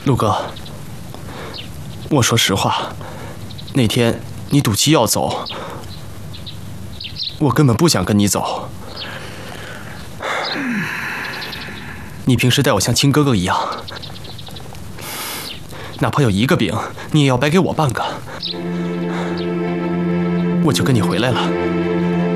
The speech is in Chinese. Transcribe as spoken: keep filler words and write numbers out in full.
陆哥，我说实话，那天你赌气要走，我根本不想跟你走。你平时待我像亲哥哥一样，哪怕有一个饼，你也要掰给我半个，我就跟你回来了。